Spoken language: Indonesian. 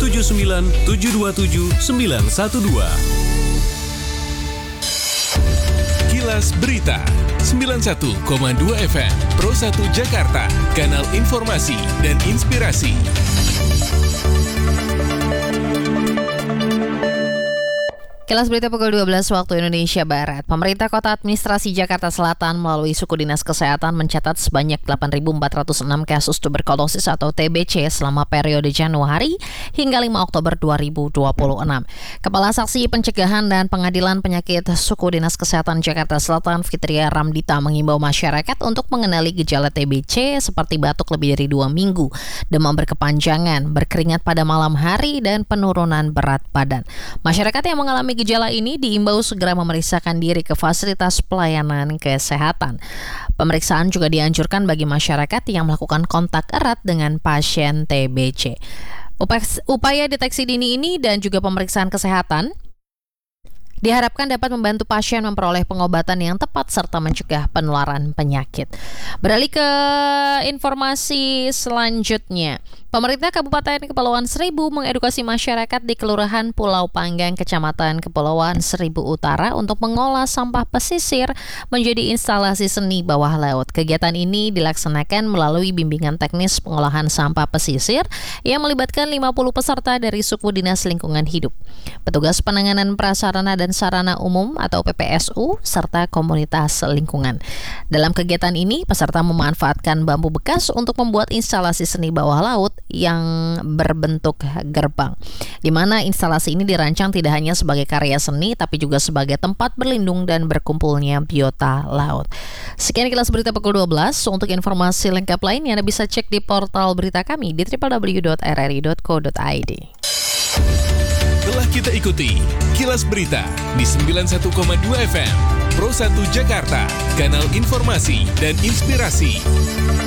079 727 912. Kilas Berita 91,2 FM Pro 1 Jakarta, kanal informasi dan inspirasi. Kilas Berita pukul 12 waktu Indonesia Barat. Pemerintah Kota Administrasi Jakarta Selatan melalui Suku Dinas Kesehatan mencatat sebanyak 8.406 kasus tuberkulosis atau TBC selama periode Januari hingga 5 Oktober 2026. Kepala Saksi Pencegahan dan Pengadilan Penyakit Suku Dinas Kesehatan Jakarta Selatan Fitria Ramdita mengimbau masyarakat untuk mengenali gejala TBC seperti batuk lebih dari 2 minggu, demam berkepanjangan, berkeringat pada malam hari, dan penurunan berat badan. Masyarakat yang mengalami gejala ini diimbau segera memeriksakan diri ke fasilitas pelayanan kesehatan. Pemeriksaan juga dianjurkan bagi masyarakat yang melakukan kontak erat dengan pasien TBC. Upaya deteksi dini ini dan juga pemeriksaan kesehatan diharapkan dapat membantu pasien memperoleh pengobatan yang tepat serta mencegah penularan penyakit. Beralih ke informasi selanjutnya. Pemerintah Kabupaten Kepulauan Seribu mengedukasi masyarakat di Kelurahan Pulau Panggang, Kecamatan Kepulauan Seribu Utara untuk mengolah sampah pesisir menjadi instalasi seni bawah laut. Kegiatan ini dilaksanakan melalui bimbingan teknis pengolahan sampah pesisir yang melibatkan 50 peserta dari Suku Dinas Lingkungan Hidup, petugas penanganan prasarana dan sarana umum atau PPSU, serta komunitas lingkungan. Dalam kegiatan ini, peserta memanfaatkan bambu bekas untuk membuat instalasi seni bawah laut yang berbentuk gerbang, di mana instalasi ini dirancang tidak hanya sebagai karya seni, tapi juga sebagai tempat berlindung dan berkumpulnya biota laut. Sekian Kilas Berita pukul 12. Untuk informasi lengkap lainnya Anda bisa cek di portal berita kami di www.rri.co.id. Telah kita ikuti Kilas Berita di 91,2 FM Pro 1 Jakarta, kanal informasi dan inspirasi.